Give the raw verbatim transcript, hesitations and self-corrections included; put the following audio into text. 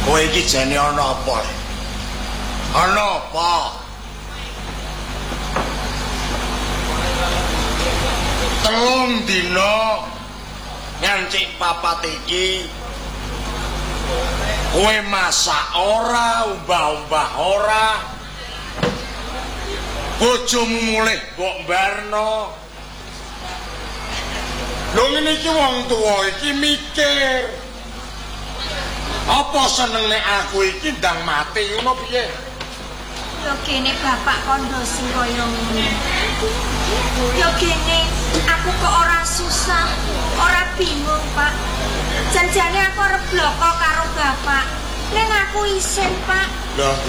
Kowe iki jane ana apa? Ana apa? Telung dina ngancik papat iki kowe masak ora, umbah-umbah ora. Bojomu mulih mbok mbarno. Lho ngene iki wong tuwa iki mikir. Apa seneng nek aku iki ndang mati ngono piye? Ya kene bapak kondo sing kaya ngene. Ya kene aku kok ora susah, ora bingung, Pak. Janjane aku arep bloko karo bapak. Ning aku isin, Pak. Lah